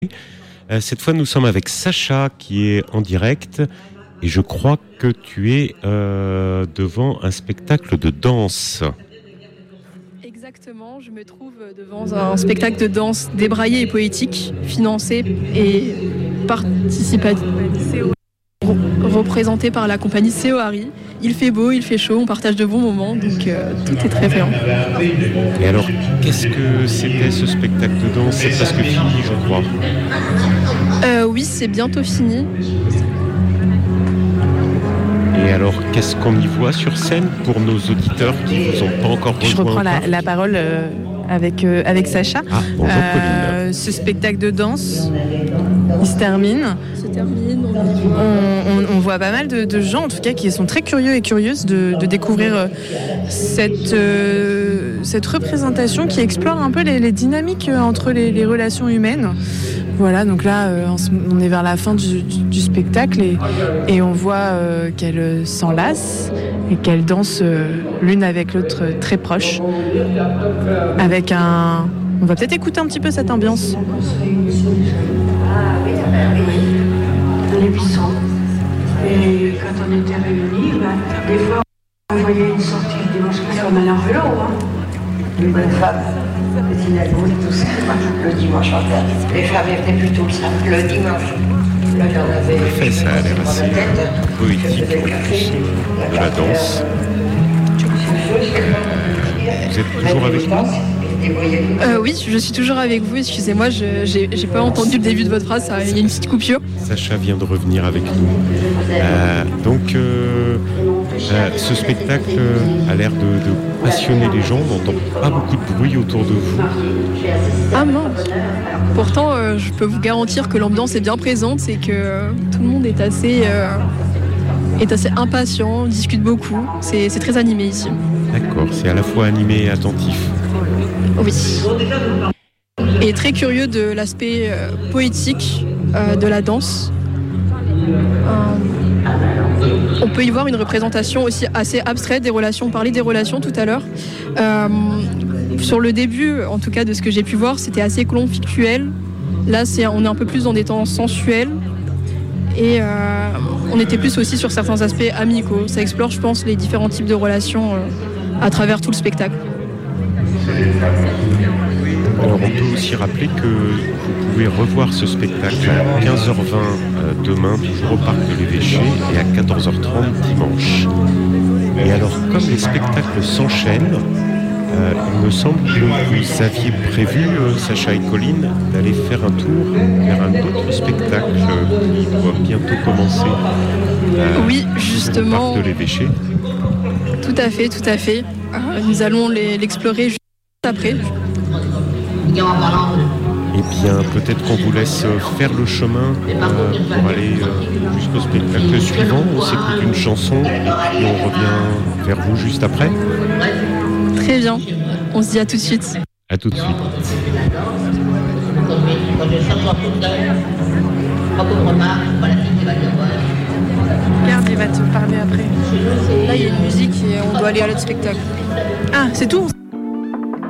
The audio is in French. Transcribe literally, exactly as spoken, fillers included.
Euh, cette fois, nous sommes avec Sacha qui est en direct et je crois que tu es euh, devant un spectacle de danse. Exactement, je me trouve devant un spectacle de danse débraillé et poétique, financé et participatif, représenté par la compagnie Seohari. Il fait beau, il fait chaud, on partage de bons moments, donc euh, tout est très bien. Et alors, qu'est-ce que c'était ce spectacle de danse? C'est presque fini, je crois. Euh, oui, c'est bientôt fini. Et alors, qu'est-ce qu'on y voit sur scène pour nos auditeurs qui ne vous ont pas encore rejoints? Je reprends la, la parole euh, avec, euh, avec Sacha. Ah, bonjour euh, Pauline. Ce spectacle de danse, il se termine. Se termine, on, on, on, on voit pas mal de, de gens, en tout cas, qui sont très curieux et curieuses de, de découvrir euh, cette, euh, cette représentation qui explore un peu les, les dynamiques entre les, les relations humaines. Voilà, donc là, euh, on est vers la fin du, du, du spectacle et, et on voit euh, qu'elles s'enlacent et qu'elles dansent euh, l'une avec l'autre euh, très proches. Avec un... On va peut-être écouter un petit peu cette ambiance. Les buissons. Et quand on était réunis, bah, des fois, on voyait une sortie de démonstration en allant en vélo. Hein. Les bonnes femmes, les synagogues, tout ça, le dimanche matin. Les femmes venaient plutôt le samedi, le dimanche. Là, il y en avait. En fait, ça a l'air assez poétique en plus de la danse. Vous êtes toujours avec nous? Euh, oui, je suis toujours avec vous. Excusez-moi, je j'ai, j'ai pas entendu le début de votre phrase. Il y a une petite coupure. Sacha vient de revenir avec nous. Euh, donc, euh, euh, ce spectacle a l'air de, de passionner les gens. On n'entend pas beaucoup de bruit autour de vous. Ah mince. Pourtant, euh, je peux vous garantir que l'ambiance est bien présente et que euh, tout le monde est assez, euh, est assez impatient, discute beaucoup. C'est, c'est très animé ici. D'accord, c'est à la fois animé et attentif. Oui. Et très curieux de l'aspect euh, poétique euh, de la danse. Euh, on peut y voir une représentation aussi assez abstraite des relations. On parlait des relations tout à l'heure. Euh, sur le début, en tout cas de ce que j'ai pu voir, c'était assez conflictuel. Là, c'est, on est un peu plus dans des temps sensuels. Et euh, on était plus aussi sur certains aspects amicaux. Ça explore, je pense, les différents types de relations euh, à travers tout le spectacle. Alors, on peut aussi rappeler que vous pouvez revoir ce spectacle à quinze heures vingt euh, demain, toujours au Parc de l'Évêché, et à quatorze heures trente dimanche. Et alors, comme les spectacles s'enchaînent, euh, il me semble que vous aviez prévu, euh, Sacha et Colline, d'aller faire un tour vers un autre spectacle euh, qui doit bientôt commencer. Euh, oui, justement. Au Parc de l'Évêché. Tout à fait, tout à fait. Euh, nous allons les, l'explorer juste après. Eh bien, peut-être qu'on vous laisse faire le chemin euh, pour aller euh, jusqu'au spectacle suivant. On s'écoute une chanson et puis on revient vers vous juste après. Très bien. On se dit à tout de suite. À tout de suite. Regarde, il va te parler après. Là, il y a une musique et on doit aller à l'autre spectacle. Ah, c'est tout?